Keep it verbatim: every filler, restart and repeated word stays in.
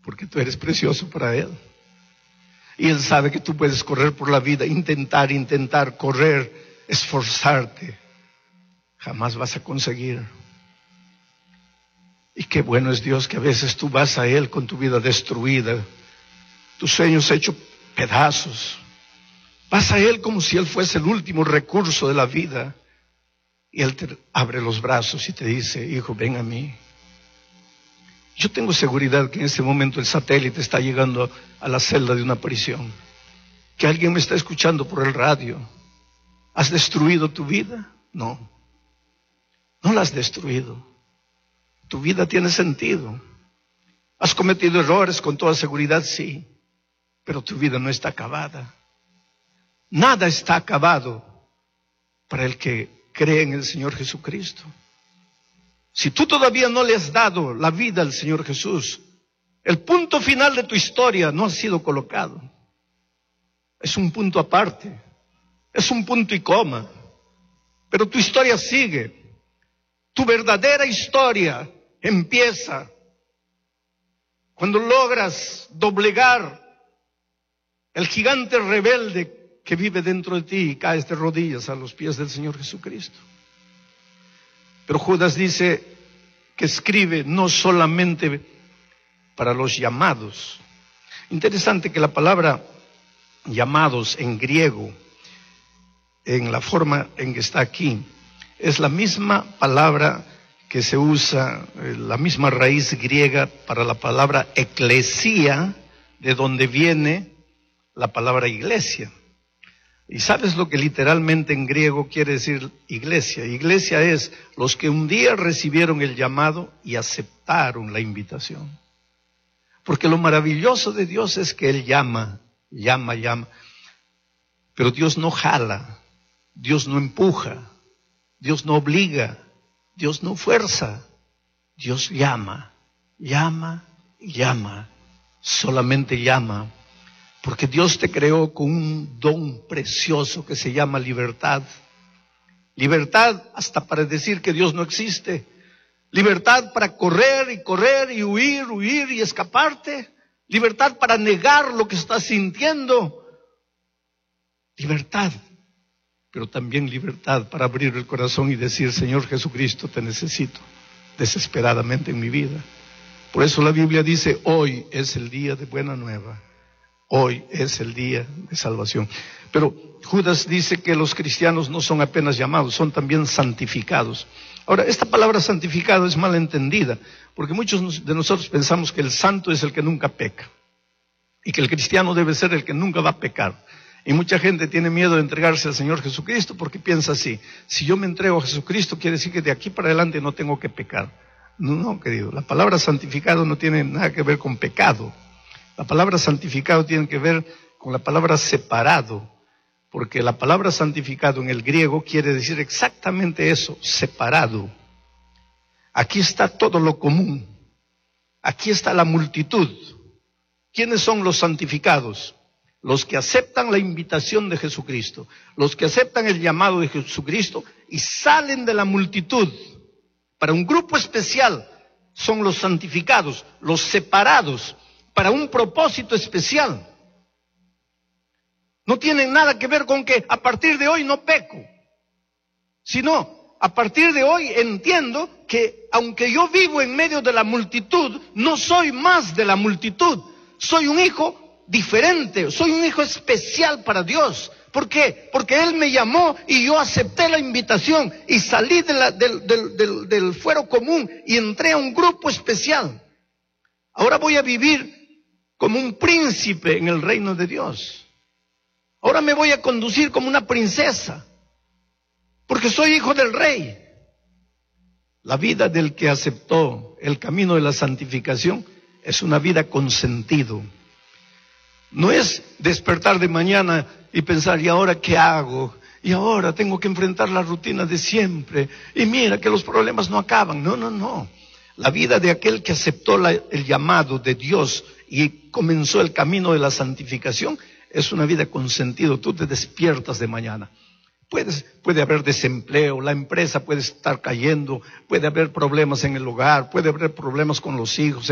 porque tú eres precioso para Él. Y Él sabe que tú puedes correr por la vida, intentar, intentar, correr, esforzarte. Jamás vas a conseguir. Y qué bueno es Dios que a veces tú vas a Él con tu vida destruida, tus sueños hechos pedazos. Vas a Él como si Él fuese el último recurso de la vida. Y Él te abre los brazos y te dice, hijo, ven a mí. Yo tengo seguridad que en este momento el satélite está llegando a la celda de una prisión. Que alguien me está escuchando por el radio. ¿Has destruido tu vida? No. No la has destruido. Tu vida tiene sentido. ¿Has cometido errores? Con toda seguridad, sí. Pero tu vida no está acabada. Nada está acabado para el que cree en el Señor Jesucristo. Si tú todavía no le has dado la vida al Señor Jesús, el punto final de tu historia no ha sido colocado. Es un punto aparte. Es un punto y coma. Pero tu historia sigue. Tu verdadera historia empieza cuando logras doblegar el gigante rebelde que vive dentro de ti y caes de rodillas a los pies del Señor Jesucristo. Pero Judas dice que escribe no solamente para los llamados. Interesante que la palabra llamados en griego, en la forma en que está aquí, es la misma palabra que se usa, la misma raíz griega para la palabra eclesía, de donde viene la palabra iglesia. ¿Y sabes lo que literalmente en griego quiere decir iglesia? Iglesia es los que un día recibieron el llamado y aceptaron la invitación. Porque lo maravilloso de Dios es que Él llama, llama, llama. Pero Dios no jala, Dios no empuja, Dios no obliga, Dios no fuerza. Dios llama, llama, llama, solamente llama. Porque Dios te creó con un don precioso que se llama libertad. Libertad hasta para decir que Dios no existe. Libertad para correr y correr y huir, huir y escaparte. Libertad para negar lo que estás sintiendo. Libertad. Pero también libertad para abrir el corazón y decir, Señor Jesucristo, te necesito desesperadamente en mi vida. Por eso la Biblia dice, hoy es el día de buena nueva. Hoy es el día de salvación. Pero Judas dice que los cristianos no son apenas llamados, son también santificados. Ahora, esta palabra santificado es mal entendida, porque muchos de nosotros pensamos que el santo es el que nunca peca, y que el cristiano debe ser el que nunca va a pecar. Y mucha gente tiene miedo de entregarse al Señor Jesucristo porque piensa así, si yo me entrego a Jesucristo quiere decir que de aquí para adelante no tengo que pecar. No, no, querido, la palabra santificado no tiene nada que ver con pecado. La palabra santificado tiene que ver con la palabra separado, porque la palabra santificado en el griego quiere decir exactamente eso, separado. Aquí está todo lo común, aquí está la multitud. ¿Quiénes son los santificados? Los que aceptan la invitación de Jesucristo, los que aceptan el llamado de Jesucristo y salen de la multitud. Para un grupo especial son los santificados, los separados, para un propósito especial. No tienen nada que ver con que a partir de hoy no peco, sino a partir de hoy entiendo que aunque yo vivo en medio de la multitud, no soy más de la multitud, soy un hijo diferente, soy un hijo especial para Dios. ¿Por qué? Porque Él me llamó y yo acepté la invitación y salí de la, del, del, del, del fuero común y entré a un grupo especial. Ahora voy a vivir como un príncipe en el reino de Dios. Ahora me voy a conducir como una princesa, porque soy hijo del rey. La vida del que aceptó el camino de la santificación es una vida con sentido. No es despertar de mañana y pensar, ¿y ahora qué hago? Y ahora tengo que enfrentar la rutina de siempre. Y mira que los problemas no acaban. No, no, no. La vida de aquel que aceptó la, el llamado de Dios y comenzó el camino de la santificación es una vida con sentido. Tú te despiertas de mañana. Puedes, puede haber desempleo, la empresa puede estar cayendo, puede haber problemas en el hogar, puede haber problemas con los hijos.